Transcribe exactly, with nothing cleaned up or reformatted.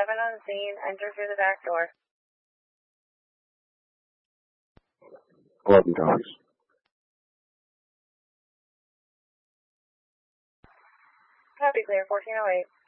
eleven on scene. Enter through the back door. eleven copies. Copy, clear, fourteen oh eight.